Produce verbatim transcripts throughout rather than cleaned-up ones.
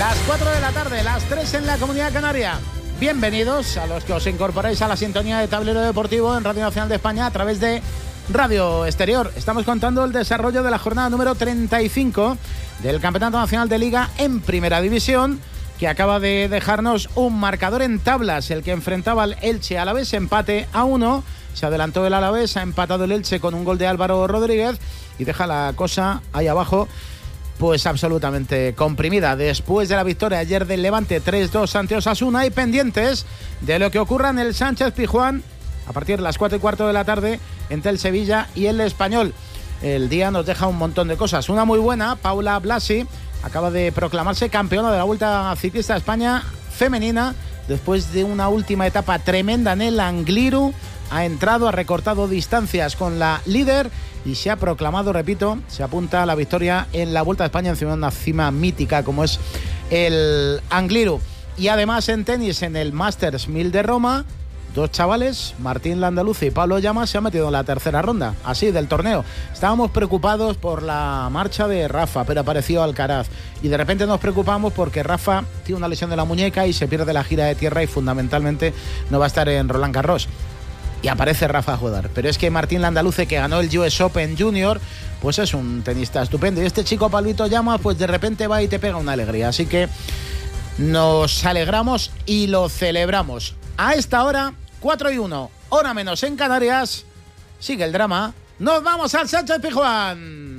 Las cuatro de la tarde, las tres en la Comunidad Canaria. Bienvenidos a los que os incorporáis a la sintonía de Tablero Deportivo en Radio Nacional de España a través de Radio Exterior. Estamos contando el desarrollo de la jornada número treinta y cinco del Campeonato Nacional de Liga en Primera División, que acaba de dejarnos un marcador en tablas, el que enfrentaba al Elche Alavés, empate a uno. Se adelantó el Alavés, ha empatado el Elche con un gol de Álvaro Rodríguez y deja la cosa ahí abajo pues absolutamente comprimida. Después de la victoria ayer del Levante tres dos ante Osasuna y pendientes de lo que ocurra en el Sánchez-Pizjuán a partir de las cuatro y cuarto de la tarde entre el Sevilla y el Español. El día nos deja un montón de cosas. Una muy buena, Paula Blasi acaba de proclamarse campeona de la Vuelta Ciclista a España femenina después de una última etapa tremenda en el Angliru. Ha entrado, ha recortado distancias con la líder y se ha proclamado, repito, se apunta a la victoria en la Vuelta a España encima de una cima mítica como es el Angliru. Y además en tenis, en el Masters mil de Roma, dos chavales, Martín Landaluce y Pablo Llamas, se han metido en la tercera ronda, así, del torneo. Estábamos preocupados por la marcha de Rafa, pero apareció Alcaraz. Y de repente nos preocupamos porque Rafa tiene una lesión de la muñeca y se pierde la gira de tierra y fundamentalmente no va a estar en Roland Garros. Y aparece Rafa Jodar. Pero es que Martín Landaluce, que ganó el U S Open Junior, pues es un tenista estupendo. Y este chico Pablito Llamas, pues de repente va y te pega una alegría. Así que nos alegramos y lo celebramos. A esta hora, cuatro y uno, hora menos en Canarias, sigue el drama. ¡Nos vamos al Sánchez-Pizjuán!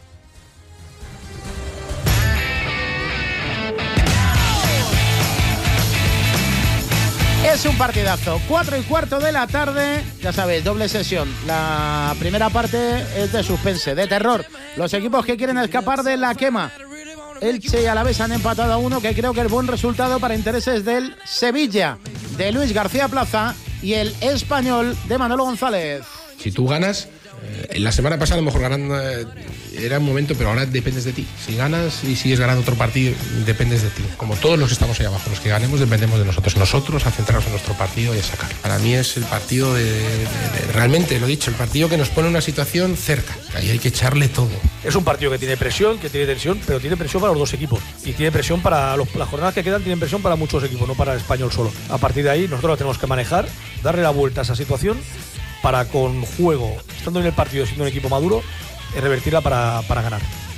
Es un partidazo, cuatro y cuarto de la tarde, ya sabéis, doble sesión. La primera parte es de suspense, de terror. Los equipos que quieren escapar de la quema. Elche y Alavés han empatado a uno, que creo que es buen resultado para intereses del Sevilla, de Luis García Plaza, y el Español de Manolo González. Si tú ganas, eh, la semana pasada a lo mejor ganando eh, era un momento, pero ahora dependes de ti. Si ganas y sigues ganando otro partido, dependes de ti. Como todos los que estamos ahí abajo, los que ganemos dependemos de nosotros. Nosotros a centrarnos en nuestro partido y a sacar. Para mí es el partido de, de, de, de realmente, lo he dicho, el partido que nos pone en una situación cerca. Ahí hay que echarle todo. Es un partido que tiene presión, que tiene tensión, pero tiene presión para los dos equipos. Y tiene presión para los, las jornadas que quedan, tienen presión para muchos equipos, no para el Español solo. A partir de ahí nosotros la tenemos que manejar, darle la vuelta a esa situación para, con juego, estando en el partido, siendo un equipo maduro, revertirla para, para ganar.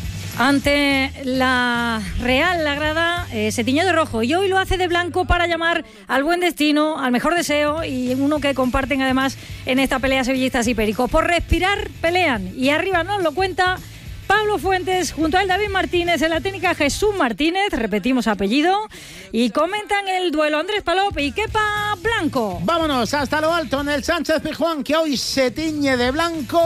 Ante la Real, la grada eh, se tiñó de rojo y hoy lo hace de blanco para llamar al buen destino, al mejor deseo, y uno que comparten además en esta pelea sevillistas y pericos. Por respirar pelean, y arriba nos lo cuenta Pablo Fuentes, junto a él David Martínez, en la técnica Jesús Martínez, repetimos apellido, y comentan el duelo Andrés Palop y Kepa Blanco. Vámonos hasta lo alto en el Sánchez-Pizjuán, que hoy se tiñe de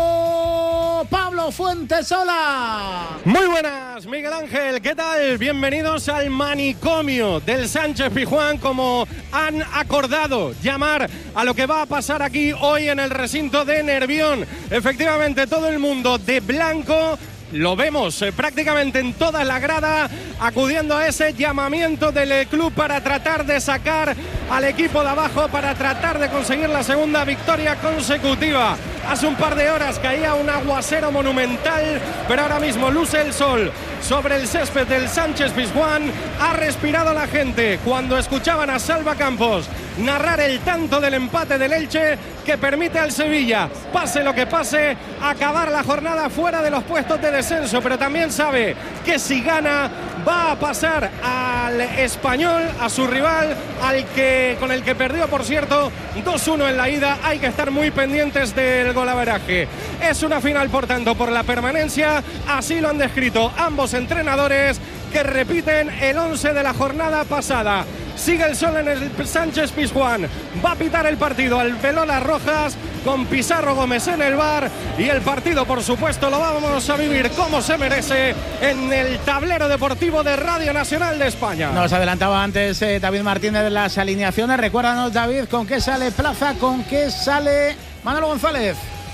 blanco. Pablo Fuentes, hola. Muy buenas, Miguel Ángel, ¿qué tal? Bienvenidos al manicomio del Sánchez-Pizjuán, como han acordado llamar a lo que va a pasar aquí hoy en el recinto de Nervión. Efectivamente, todo el mundo de blanco. Lo vemos eh, prácticamente en toda la grada, acudiendo a ese llamamiento del eh, club para tratar de sacar al equipo de abajo, para tratar de conseguir la segunda victoria consecutiva. Hace un par de horas caía un aguacero monumental, pero ahora mismo luce el sol sobre el césped del Sánchez-Pizjuán. Ha respirado la gente cuando escuchaban a Salva Campos narrar el tanto del empate del Elche, que permite al Sevilla, pase lo que pase, acabar la jornada fuera de los puestos de descenso, pero también sabe que si gana va a pasar al Español, a su rival, al que con el que perdió, por cierto, dos uno en la ida. Hay que estar muy pendientes del golaveraje. Es una final, por tanto, por la permanencia, así lo han descrito ambos entrenadores, que repiten el once de la jornada pasada. Sigue el sol en el Sánchez-Pizjuán. Va a pitar el partido al Velolas Rojas, con Pizarro Gómez en el bar. Y el partido, por supuesto, lo vamos a vivir como se merece en el tablero deportivo de Radio Nacional de España. Nos adelantaba antes eh, David Martínez de las alineaciones. Recuérdanos, David, con qué sale Plaza, con qué sale Manolo González.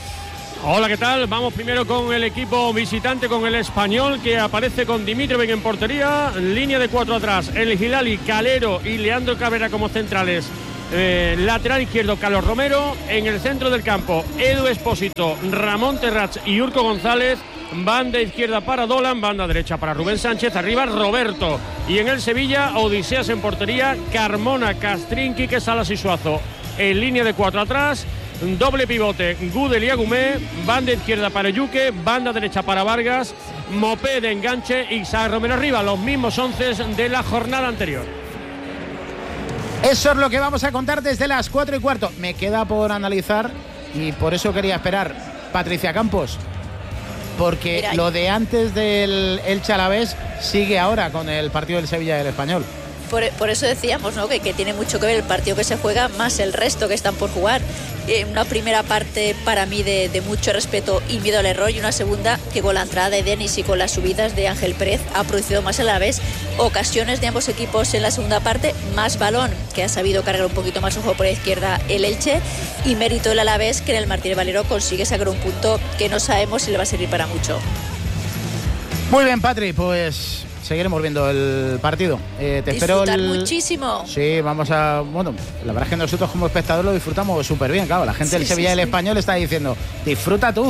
Hola, ¿qué tal? Vamos primero con el equipo visitante, con el Español, que aparece con Dimitrovic en portería, línea de cuatro atrás, el Hilali, Calero y Leandro Cabrera como centrales. Eh, lateral izquierdo, Carlos Romero. En el centro del campo, Edu Espósito, Ramón Terrats y Urco González. banda izquierda para Dolan, banda derecha para Rubén Sánchez, arriba Roberto. Y en el Sevilla, Odiseas en portería, Carmona, Castrín, Quique Salas y Suazo. En línea de cuatro atrás, doble pivote, Gudel y Agumé, banda izquierda para Yuque, banda derecha para Vargas, Mopé de enganche y Isaac Romero arriba, los mismos once de la jornada anterior. Eso es lo que vamos a contar desde las cuatro y cuarto. Me queda por analizar, y por eso quería esperar, Patricia Campos, porque Mira, lo de antes del Elche Alavés sigue ahora con el partido del Sevilla y del Español. Por, por eso decíamos, ¿no?, que, que tiene mucho que ver el partido que se juega más el resto que están por jugar. Eh, una primera parte para mí de, de mucho respeto y miedo al error, y una segunda que con la entrada de Denis y con las subidas de Ángel Pérez ha producido más a la vez ocasiones de ambos equipos en la segunda parte, más balón, que ha sabido cargar un poquito más un juego por la izquierda el Elche, y mérito del Alavés, que en el Martínez Valero consigue sacar un punto que no sabemos si le va a servir para mucho. Muy bien, Patri, pues seguiremos viendo el partido. Eh, te Disfrutar espero el... muchísimo. Sí, vamos a... Bueno, la verdad es que nosotros como espectadores lo disfrutamos súper bien, claro. La gente sí, del Sevilla sí, y el sí. Español está diciendo, disfruta tú.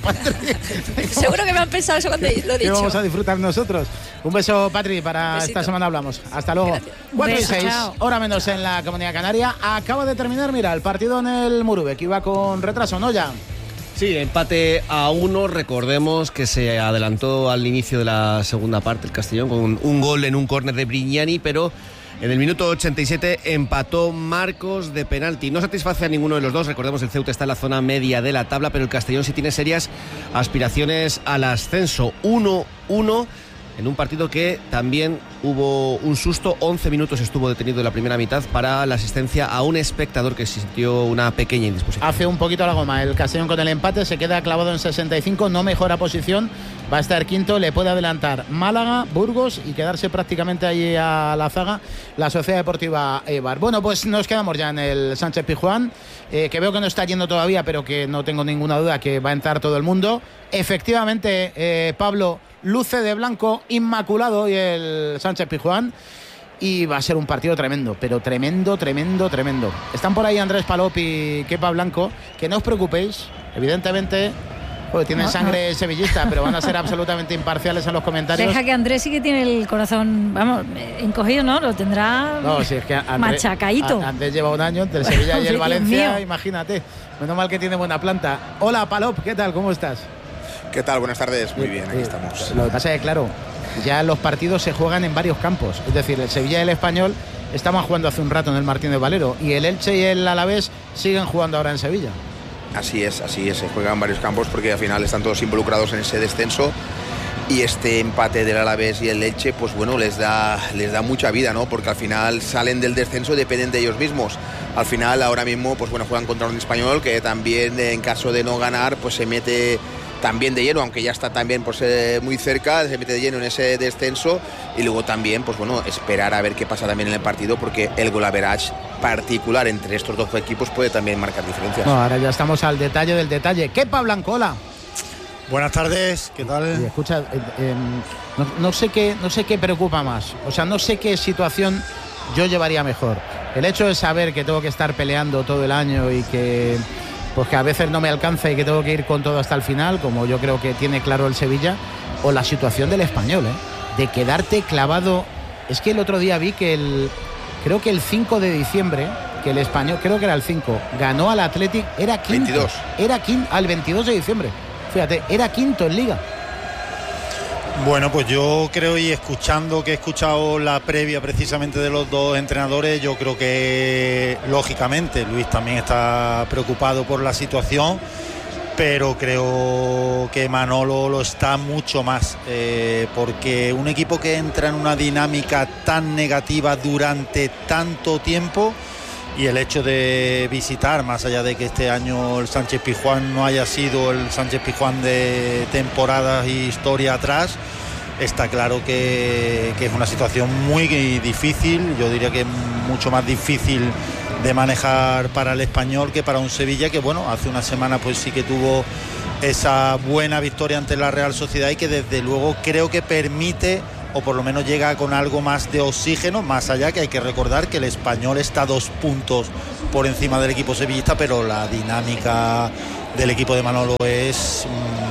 Seguro que me han pensado eso cuando lo he dicho. ¿Qué vamos a disfrutar nosotros? Un beso, Patri, para Besito. Esta semana hablamos. Hasta luego. cuatro y seis, hora menos en la Comunidad Canaria. Acaba de terminar, mira, el partido en el Murube, que iba con retraso, ¿no? Ya. Sí, empate a uno. Recordemos que se adelantó al inicio de la segunda parte el Castellón con un gol en un córner de Brignani, pero en el minuto ochenta y siete empató Marcos de penalti. No satisface a ninguno de los dos. Recordemos, el Ceuta está en la zona media de la tabla, pero el Castellón sí tiene serias aspiraciones al ascenso. uno uno en un partido que también hubo un susto. once minutos estuvo detenido en la primera mitad para la asistencia a un espectador que sintió una pequeña indisposición. Hace un poquito la goma el Castellón con el empate, se queda clavado en sesenta y cinco, no mejora posición, va a estar quinto, le puede adelantar Málaga, Burgos y quedarse prácticamente allí a la zaga la Sociedad Deportiva Eibar. Bueno, pues nos quedamos ya en el Sánchez Pizjuán, eh, que veo que no está yendo todavía, pero que no tengo ninguna duda que va a entrar todo el mundo. Efectivamente, eh, Pablo, luce de blanco inmaculado y el Sánchez Pizjuán, y va a ser un partido tremendo, pero tremendo, tremendo, tremendo. Están por ahí Andrés Palop y Kepa Blanco, que no os preocupéis, evidentemente pues, tienen no, sangre no. sevillista, pero van a ser absolutamente imparciales en los comentarios. Deja que Andrés sí que tiene el corazón, vamos, encogido, ¿no? Lo tendrá no, si es que Andrés, machacaíto. Andrés lleva un año entre el Sevilla y el Valencia, imagínate. Menos mal que tiene buena planta. Hola Palop, ¿qué tal? ¿Cómo estás? ¿Qué tal? Buenas tardes. Muy bien, aquí estamos. Lo que pasa es que, claro, ya los partidos se juegan en varios campos. Es decir, el Sevilla y el Español estaban jugando hace un rato en el Martínez Valero, y el Elche y el Alavés siguen jugando ahora en Sevilla. Así es, así es. Se juegan en varios campos porque al final están todos involucrados en ese descenso. Y este empate del Alavés y el Elche, pues bueno, les da, les da mucha vida, ¿no? Porque al final salen del descenso y dependen de ellos mismos. Al final, ahora mismo, pues bueno, juegan contra un Español que también, en caso de no ganar, pues se mete también de lleno, aunque ya está también pues, eh, muy cerca, se mete de lleno en ese descenso. Y luego también, pues bueno, esperar a ver qué pasa también en el partido, porque el goal average particular entre estos dos equipos puede también marcar diferencias. No, ahora ya estamos al detalle del detalle. Kepa Blancola. Buenas tardes, ¿qué tal? Y escucha, eh, eh, no, no sé qué, no sé qué preocupa más. O sea, no sé qué situación yo llevaría mejor. El hecho de saber que tengo que estar peleando todo el año y que pues que a veces no me alcanza y que tengo que ir con todo hasta el final, como yo creo que tiene claro el Sevilla, o la situación del Español, ¿eh? De quedarte clavado. Es que el otro día vi que el creo que el cinco de diciembre, que el Español, creo que era el cinco, ganó al Athletic, era quinto. veintidós. Era quinto, al veintidós de diciembre. Fíjate, era quinto en Liga. Bueno, pues yo creo, y escuchando que he escuchado la previa precisamente de los dos entrenadores, yo creo que lógicamente Luis también está preocupado por la situación, pero creo que Manolo lo está mucho más, eh, porque un equipo que entra en una dinámica tan negativa durante tanto tiempo, y el hecho de visitar, más allá de que este año el Sánchez Pizjuán no haya sido el Sánchez Pizjuán de temporadas y historia atrás, está claro que, que es una situación muy difícil. Yo diría que es mucho más difícil de manejar para el Español que para un Sevilla, que bueno, hace una semana pues sí que tuvo esa buena victoria ante la Real Sociedad, y que desde luego creo que permite, o por lo menos llega con algo más de oxígeno, más allá que hay que recordar que el Español está dos puntos por encima del equipo sevillista, pero la dinámica del equipo de Manolo es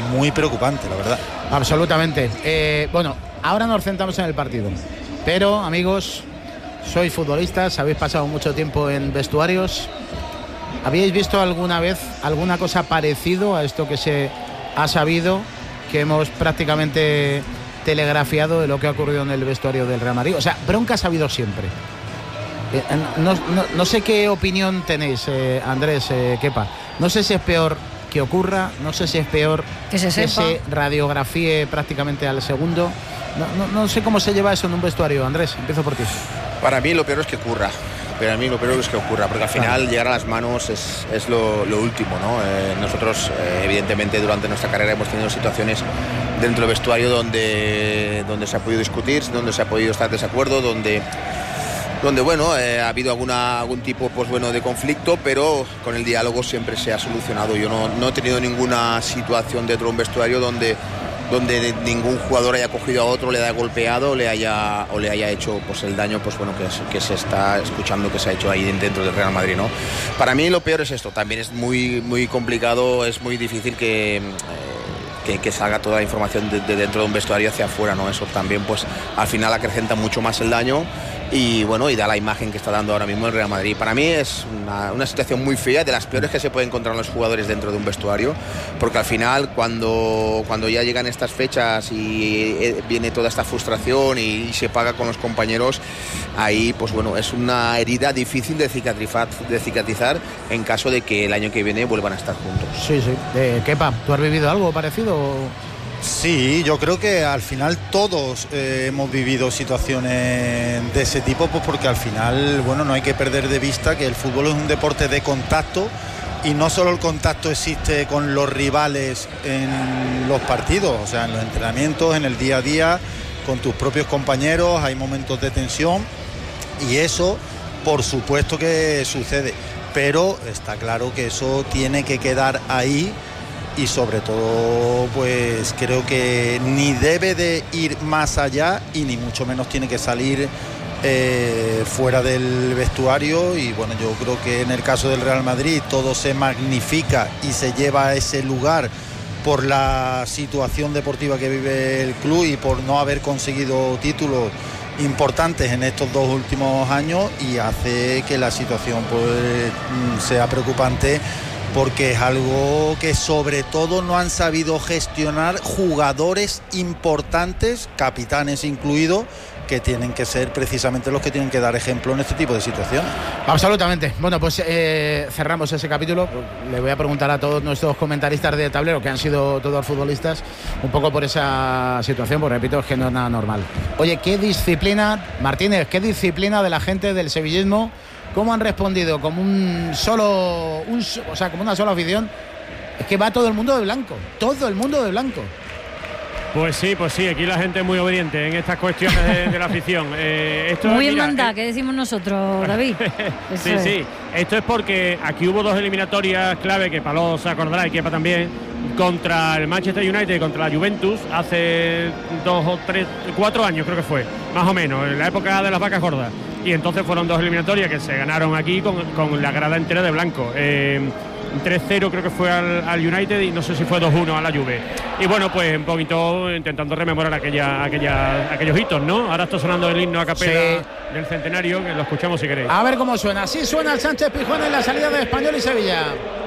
muy preocupante, la verdad. Absolutamente. Eh, bueno, ahora nos centramos en el partido. Pero, amigos, sois futbolistas, habéis pasado mucho tiempo en vestuarios. ¿Habíais visto alguna vez alguna cosa parecido a esto que se ha sabido, que hemos prácticamente telegrafiado de lo que ha ocurrido en el vestuario del Real Madrid? O sea, broncas ha habido siempre. Eh, no, no, no sé qué opinión tenéis, eh, Andrés, eh, Kepa. No sé si es peor que ocurra, no sé si es peor que se, que sepa. se radiografíe prácticamente al segundo. No, no, no sé cómo se lleva eso en un vestuario. Andrés, empiezo por ti. Para mí lo peor es que ocurra. Para mí lo peor es que ocurra, porque al final claro, llegar a las manos es, es lo, lo último, ¿no? Eh, nosotros, eh, evidentemente, durante nuestra carrera hemos tenido situaciones dentro del vestuario donde, donde se ha podido discutir, donde se ha podido estar de desacuerdo, donde, donde bueno, eh, ha habido alguna, algún tipo pues, bueno, de conflicto, pero con el diálogo siempre se ha solucionado. Yo no, no he tenido ninguna situación dentro de un vestuario donde donde ningún jugador haya cogido a otro, le haya golpeado le haya, o le haya hecho pues, el daño pues, bueno, que, es, que se está escuchando que se ha hecho ahí dentro del Real Madrid, ¿no? Para mí lo peor es esto, también es muy, muy complicado, es muy difícil que... Eh, Que, que salga toda la información de, de dentro de un vestuario hacia afuera, ¿no? Eso también pues al final acrecenta mucho más el daño y bueno, y da la imagen que está dando ahora mismo el Real Madrid. Para mí es una, una situación muy fea, de las peores que se puede encontrar los jugadores dentro de un vestuario, porque al final cuando, cuando ya llegan estas fechas y eh, viene toda esta frustración y, y se paga con los compañeros, ahí pues bueno, es una herida difícil de cicatrizar, de cicatrizar en caso de que el año que viene vuelvan a estar juntos. Sí, sí. Eh, Kepa, ¿tú has vivido algo parecido? Sí, yo creo que al final todos eh, hemos vivido situaciones de ese tipo, pues porque al final, bueno, no hay que perder de vista que el fútbol es un deporte de contacto y no solo el contacto existe con los rivales en los partidos, o sea, en los entrenamientos, en el día a día, con tus propios compañeros, hay momentos de tensión y eso, por supuesto que sucede, pero está claro que eso tiene que quedar ahí. Y sobre todo, pues creo que ni debe de ir más allá y ni mucho menos tiene que salir eh, fuera del vestuario. Y bueno, yo creo que en el caso del Real Madrid todo se magnifica y se lleva a ese lugar por la situación deportiva que vive el club y por no haber conseguido títulos importantes en estos dos últimos años, y hace que la situación pues sea preocupante, porque es algo que sobre todo no han sabido gestionar jugadores importantes, capitanes incluidos, que tienen que ser precisamente los que tienen que dar ejemplo en este tipo de situaciones. Absolutamente. Bueno, pues eh, cerramos ese capítulo. Le voy a preguntar a todos nuestros comentaristas de tablero, que han sido todos futbolistas, un poco por esa situación, porque repito, es que no es nada normal. Oye, ¿qué disciplina, Martínez, qué disciplina de la gente del sevillismo? ¿Cómo han respondido? Como un solo, un, o sea, como una sola afición. Es que va todo el mundo de blanco, todo el mundo de blanco. Pues sí, pues sí, aquí la gente es muy obediente en estas cuestiones de, de la afición. Eh, esto, muy mira, hermandad, eh, que decimos nosotros, David. sí, es. sí. Esto es porque aquí hubo dos eliminatorias clave, que Paló se acordará y Kepa también, contra el Manchester United y contra la Juventus, hace dos o tres, cuatro años creo que fue, más o menos, en la época de las vacas gordas. Y entonces fueron dos eliminatorias que se ganaron aquí con, con la grada entera de blanco. Eh, tres cero creo que fue al, al United y no sé si fue dos uno a la Juve. Y bueno, pues un poquito intentando rememorar aquella, aquella, aquellos hitos, ¿no? Ahora está sonando el himno a capela sí. del centenario, que lo escuchamos si queréis. A ver cómo suena. Así suena el Sánchez Pizjuán en la salida de Español y Sevilla.